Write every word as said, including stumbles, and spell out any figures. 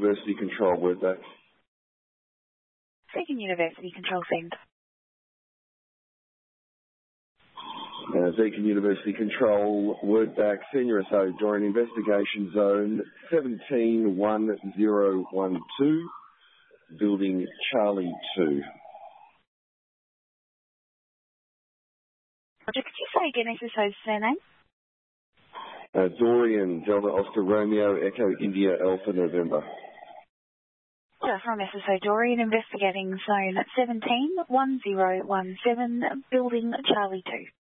University Control, word back. Second University Control, send. Uh, Deakin University Control, word back, Senior S O, Dorian Investigation Zone seventeen one zero one two, building Charlie two. Roger, could you say again S S O's surname? Uh, Dorian, Delta Oscar Romeo, Echo India Alpha November. Roger, from S S O Dorian, investigating zone seventeen one zero one seven, building Charlie two.